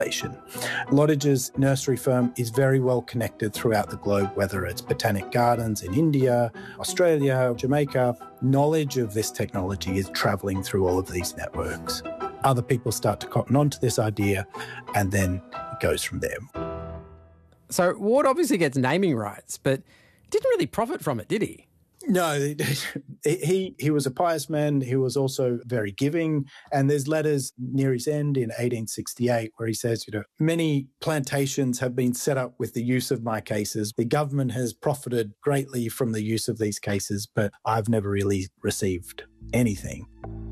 Lottage's nursery firm is very well connected throughout the globe, whether it's Botanic Gardens in India, Australia, Jamaica. Knowledge of this technology is travelling through all of these networks. Other people start to cotton onto this idea, and then it goes from there. So Ward obviously gets naming rights, but didn't really profit from it, did he? No, he was a pious man. He was also very giving. And there's letters near his end in 1868 where he says, many plantations have been set up with the use of my cases. The government has profited greatly from the use of these cases, but I've never really received anything.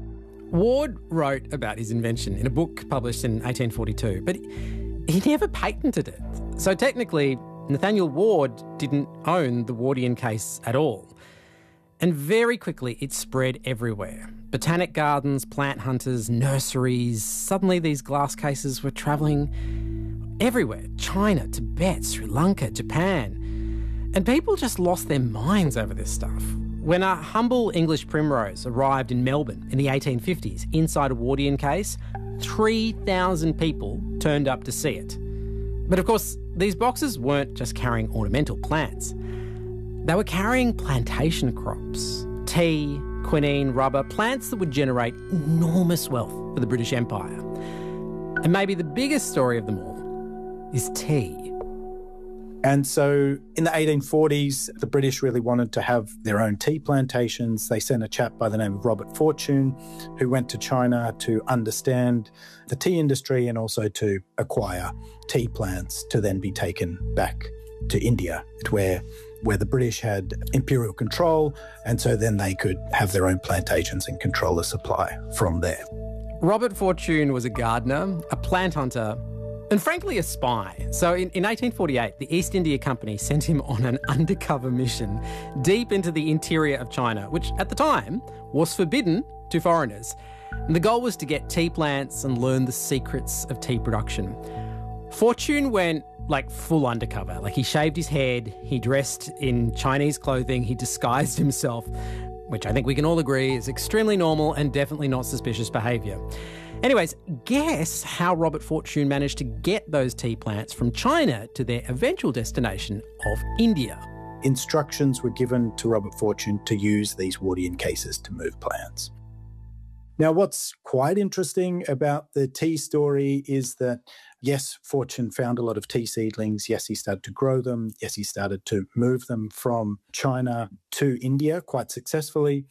Ward wrote about his invention in a book published in 1842, but he never patented it. So technically, Nathaniel Ward didn't own the Wardian case at all. And very quickly, it spread everywhere. Botanic gardens, plant hunters, nurseries. Suddenly, these glass cases were travelling everywhere. China, Tibet, Sri Lanka, Japan. And people just lost their minds over this stuff. When a humble English primrose arrived in Melbourne in the 1850s inside a Wardian case, 3,000 people turned up to see it. But of course, these boxes weren't just carrying ornamental plants. They were carrying plantation crops, tea, quinine, rubber, plants that would generate enormous wealth for the British Empire. And maybe the biggest story of them all is tea. And so in the 1840s, the British really wanted to have their own tea plantations. They sent a chap by the name of Robert Fortune, who went to China to understand the tea industry and also to acquire tea plants to then be taken back to India, where the British had imperial control, and so then they could have their own plantations and control the supply from there. Robert Fortune was a gardener, a plant hunter, and frankly a spy. So in 1848, the East India Company sent him on an undercover mission deep into the interior of China, which at the time was forbidden to foreigners. And the goal was to get tea plants and learn the secrets of tea production. Fortune went full undercover. He shaved his head, he dressed in Chinese clothing, he disguised himself, which I think we can all agree is extremely normal and definitely not suspicious behaviour. Anyways, guess how Robert Fortune managed to get those tea plants from China to their eventual destination of India. Instructions were given to Robert Fortune to use these Wardian cases to move plants. Now, what's quite interesting about the tea story is that, yes, Fortune found a lot of tea seedlings. Yes, he started to grow them. Yes, he started to move them from China to India quite successfully.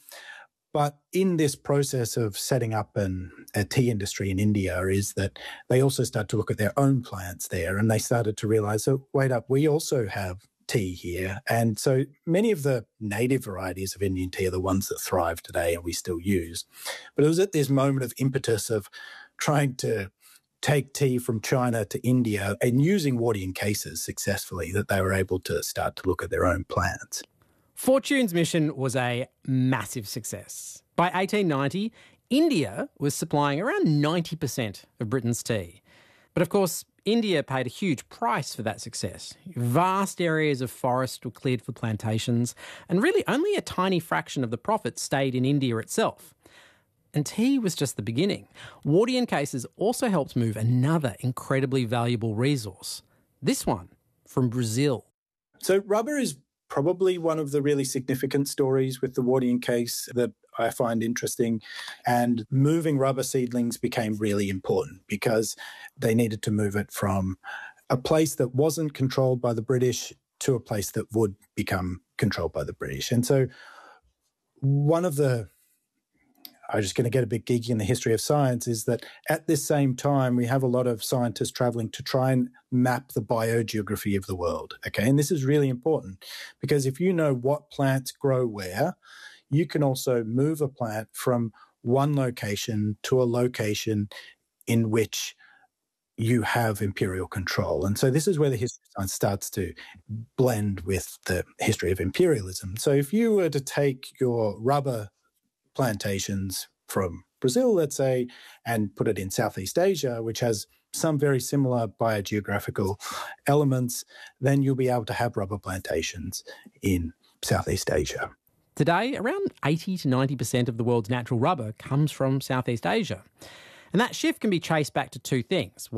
But in this process of setting up a tea industry in India is that they also start to look at their own plants there, and they started to realise, oh, wait up, we also have tea here. And so many of the native varieties of Indian tea are the ones that thrive today and we still use. But it was at this moment of impetus of trying to take tea from China to India and using Wardian cases successfully that they were able to start to look at their own plants. Fortune's mission was a massive success. By 1890, India was supplying around 90% of Britain's tea. But of course, India paid a huge price for that success. Vast areas of forest were cleared for plantations, and really only a tiny fraction of the profits stayed in India itself. And tea was just the beginning. Wardian cases also helped move another incredibly valuable resource. This one from Brazil. So rubber is probably one of the really significant stories with the Wardian case that I find interesting. And moving rubber seedlings became really important because they needed to move it from a place that wasn't controlled by the British to a place that would become controlled by the British. And so I'm just going to get a bit geeky in the history of science, is that at this same time, we have a lot of scientists traveling to try and map the biogeography of the world, okay? And this is really important because if you know what plants grow where, you can also move a plant from one location to a location in which you have imperial control. And so this is where the history of science starts to blend with the history of imperialism. So if you were to take your rubber plantations from Brazil, let's say, and put it in Southeast Asia, which has some very similar biogeographical elements, then you'll be able to have rubber plantations in Southeast Asia. Today, around 80 to 90% of the world's natural rubber comes from Southeast Asia. And that shift can be traced back to two things. One,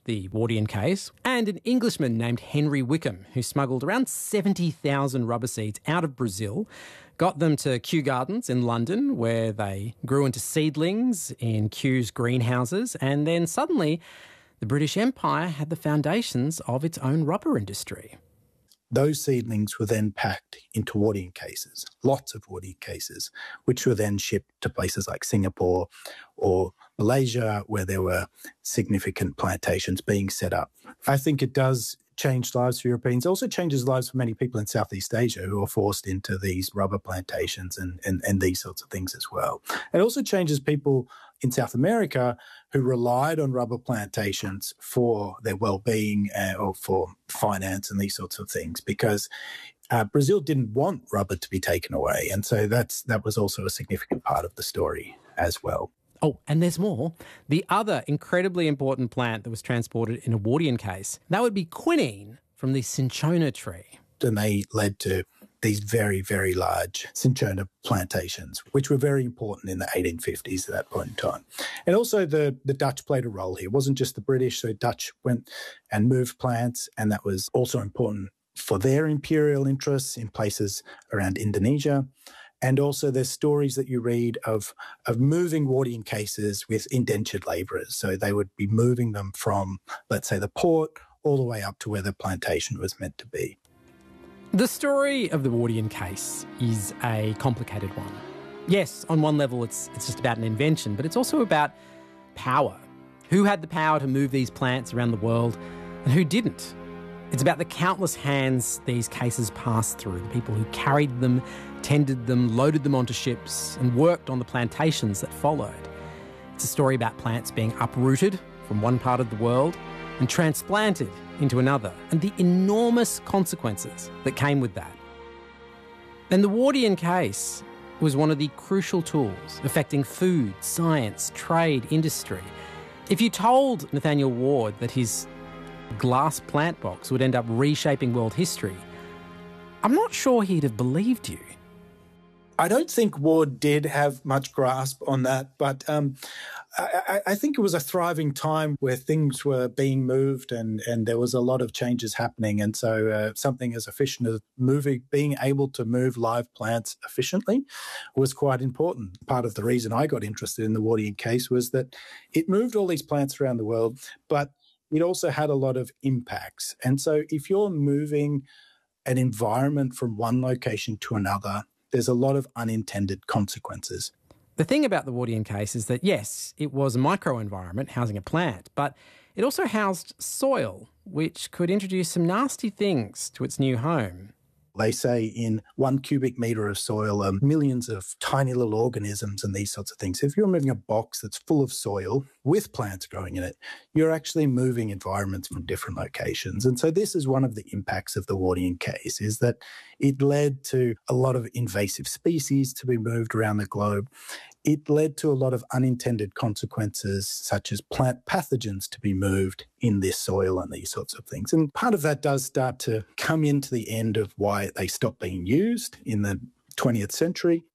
the Wardian case, and an Englishman named Henry Wickham, who smuggled around 70,000 rubber seeds out of Brazil, got them to Kew Gardens in London, where they grew into seedlings in Kew's greenhouses, and then suddenly the British Empire had the foundations of its own rubber industry. Those seedlings were then packed into Wardian cases, lots of Wardian cases, which were then shipped to places like Singapore or Malaysia, where there were significant plantations being set up. I think it does change lives for Europeans. It also changes lives for many people in Southeast Asia who are forced into these rubber plantations and these sorts of things as well. It also changes people in South America who relied on rubber plantations for their well-being or for finance and these sorts of things, because Brazil didn't want rubber to be taken away. And so that was also a significant part of the story as well. Oh, and there's more. The other incredibly important plant that was transported in a Wardian case, that would be quinine from the cinchona tree. And they led to these very, very large cinchona plantations, which were very important in the 1850s at that point in time. And also the Dutch played a role here. It wasn't just the British, so Dutch went and moved plants, and that was also important for their imperial interests in places around Indonesia. And also there's stories that you read of moving Wardian cases with indentured labourers. So they would be moving them from, let's say, the port all the way up to where the plantation was meant to be. The story of the Wardian case is a complicated one. Yes, on one level it's just about an invention, but it's also about power. Who had the power to move these plants around the world and who didn't? It's about the countless hands these cases passed through, the people who carried them, tended them, loaded them onto ships and worked on the plantations that followed. It's a story about plants being uprooted from one part of the world and transplanted into another, and the enormous consequences that came with that. And the Wardian case was one of the crucial tools affecting food, science, trade, industry. If you told Nathaniel Ward that his glass plant box would end up reshaping world history, I'm not sure he'd have believed you. I don't think Ward did have much grasp on that, but I think it was a thriving time where things were being moved and there was a lot of changes happening. And so something as efficient as being able to move live plants efficiently was quite important. Part of the reason I got interested in the Wardian case was that it moved all these plants around the world, but it also had a lot of impacts. And so if you're moving an environment from one location to another, there's a lot of unintended consequences. The thing about the Wardian case is that, yes, it was a microenvironment housing a plant, but it also housed soil, which could introduce some nasty things to its new home. They say in 1 cubic metre of soil are millions of tiny little organisms and these sorts of things. If you're moving a box that's full of soil with plants growing in it, you're actually moving environments from different locations. And so this is one of the impacts of the Wardian case, is that it led to a lot of invasive species to be moved around the globe. It led to a lot of unintended consequences, such as plant pathogens to be moved in this soil and these sorts of things. And part of that does start to come into the end of why they stopped being used in the 20th century.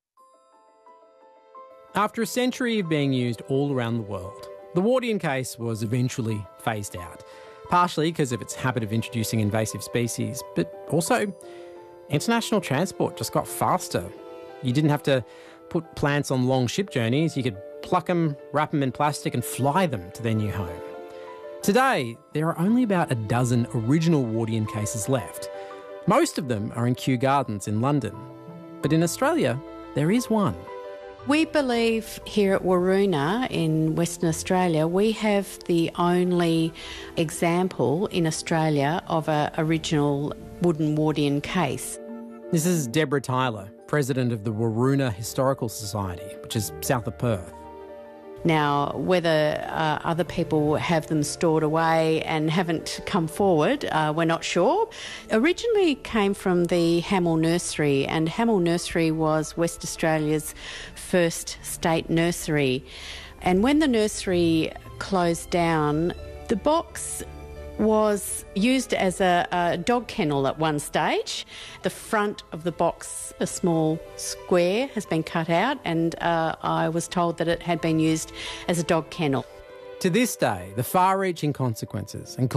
After a century of being used all around the world, the Wardian case was eventually phased out, partially because of its habit of introducing invasive species, but also international transport just got faster. You didn't have to put plants on long ship journeys. You could pluck them, wrap them in plastic and fly them to their new home. Today, there are only about a dozen original Wardian cases left. Most of them are in Kew Gardens in London. But in Australia, there is one. We believe here at Waroona in Western Australia, we have the only example in Australia of an original wooden Wardian case. This is Deborah Tyler, president of the Waroona Historical Society, which is south of Perth. Now, whether other people have them stored away and haven't come forward, we're not sure. Originally came from the Hamel Nursery, and Hamel Nursery was West Australia's first state nursery. And when the nursery closed down, the box was used as a dog kennel at one stage. The front of the box, a small square, has been cut out, and I was told that it had been used as a dog kennel. To this day, the far-reaching consequences and